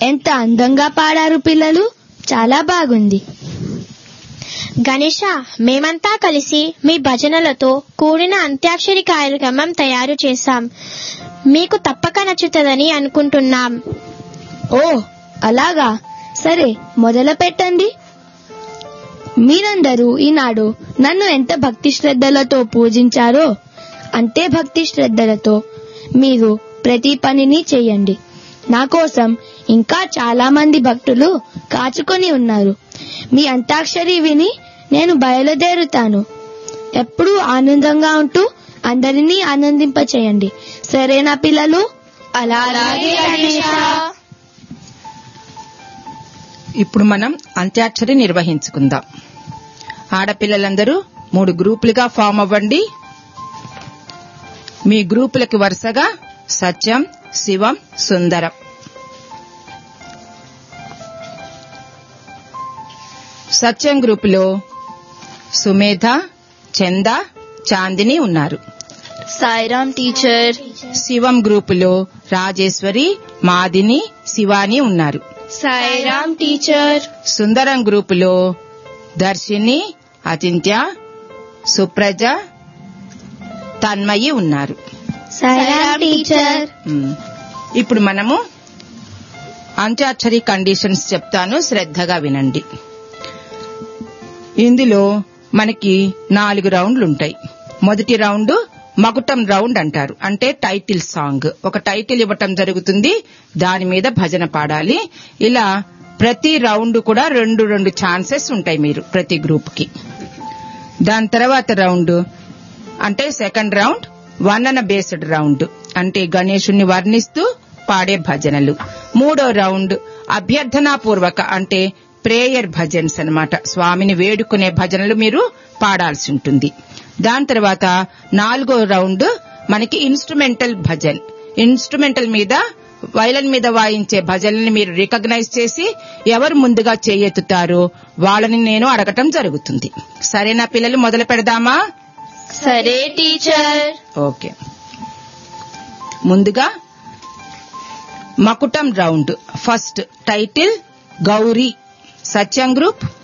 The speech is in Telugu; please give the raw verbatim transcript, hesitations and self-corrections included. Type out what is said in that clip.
ఎంత అందంగా పాడారు పిల్లలు, చాలా బాగుంది. గణేష, మేమంతా కలిసి మీ భజనలతో కూడిన అంత్యాక్షరి కార్యక్రమం తయారు చేశాం. మీకు తప్పక నచ్చుతుందని అనుకుంటున్నాం. ఓ అలాగా, సరే మొదలు పెట్టండి. మీరందరూ ఈనాడు నన్ను ఎంత భక్తి శ్రద్ధలతో పూజించారో అంతే భక్తి శ్రద్ధలతో మీరు ప్రతి పనిని చేయండి. నా కోసం ఇంకా చాలా మంది భక్తులు కాచుకొని ఉన్నారు. మీ అంత్యాక్షరి విని నేను బయలుదేరుతాను. ఎప్పుడూ ఆనందంగా ఉంటూ అందరినీ ఆనందింపచేయండి. సరేనా పిల్లలు? అలాగే గణేష. ఇప్పుడు మనం అంత్యాక్షరి నిర్వహించుకుందాం. ఆడపిల్లలందరూ మూడు గ్రూపులుగా ఫామ్ అవ్వండి. మీ గ్రూపులకు వరుసగా సత్యం, శివం, సుందరం. సత్యం గ్రూపులో సుమేధ, చంద, చాందిని ఉన్నారు. సాయిరామ్ టీచర్. శివం గ్రూపులో రాజేశ్వరి, మాదిని, శివాని ఉన్నారు. సాయిరామ్ టీచర్. సుందరం గ్రూపులో దర్శిని, అచింత్య, సుప్రజ, తన్మయి ఉన్నారు. సాయిరామ్ టీచర్. ఇప్పుడు మనము అంత్యాక్షరి కండిషన్స్ చెప్తాను, శ్రద్ధగా వినండి. ఇందులో మనకి నాలుగు రౌండ్లు ఉంటాయి. మొదటి రౌండ్ మకుటం రౌండ్ అంటారు, అంటే టైటిల్ సాంగ్. ఒక టైటిల్ ఇవ్వటం జరుగుతుంది, దాని మీద భజన పాడాలి. ఇలా ప్రతి రౌండ్ కూడా రెండు రెండు ఛాన్సెస్ ఉంటాయి మీరు ప్రతి గ్రూప్ కి. దాని తర్వాత రౌండ్ అంటే సెకండ్ రౌండ్ వర్ణన బేస్డ్ రౌండ్, అంటే గణేశుణ్ణి వర్ణిస్తూ పాడే భజనలు. మూడో రౌండ్ అభ్యర్థనాపూర్వక, అంటే ప్రేయర్ భజన్స్ అన్నమాట, స్వామిని వేడుకునే భజనలు మీరు పాడాల్సి ఉంటుంది. దాని తర్వాత నాలుగో రౌండ్ మనకి ఇన్స్ట్రుమెంటల్ భజన్. ఇన్స్ట్రుమెంటల్ మీద, వైలన్ మీద వాయించే భజనల్ని మీరు రికగ్నైజ్ చేసి ఎవరు ముందుగా చేయెత్తుతారో వాళ్ళని నేను అడగటం జరుగుతుంది. సరేనా పిల్లలు, మొదలు పెడదామా? సరే టీచర్. ఓకే. ముందుగా మకుటం రౌండ్. ఫస్ట్ టైటిల్ గౌరీ, సత్యం గ్రూప్.